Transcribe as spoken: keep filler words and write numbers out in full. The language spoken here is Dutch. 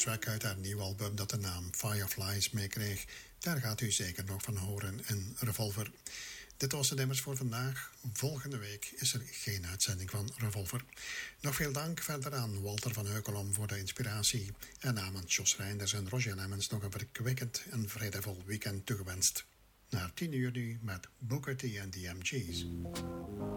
track uit haar nieuw album dat de naam Fireflies meekreeg. Daar gaat u zeker nog van horen, een Revolver. Dit was de nummers voor vandaag. Volgende week is er geen uitzending van Revolver. Nog veel dank verder aan Walter van Heukelom voor de inspiratie. En namens Jos Reinders en Roger Lemmens nog een verkwikkend en vredevol weekend toegewenst. Naar tien uur nu met Booker T en de M G's.